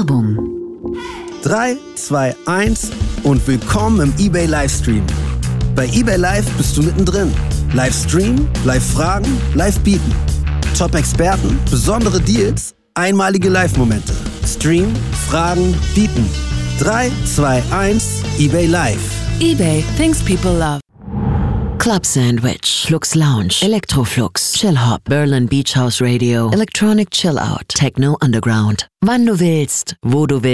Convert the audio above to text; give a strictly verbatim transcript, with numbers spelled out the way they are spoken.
Werbung. drei, zwei, eins und willkommen im eBay Livestream. Bei eBay Live bist du mittendrin. Livestream, Live-Fragen, Live-Bieten. Top-Experten, besondere Deals, einmalige Live-Momente. Stream, Fragen, Bieten. drei, zwei, eins, eBay Live. eBay, things people love. Club Sandwich, Flux Lounge, Electroflux, Chill Hop, Berlin Beach House Radio, Electronic Chill Out, Techno Underground. Wann du willst, wo du willst.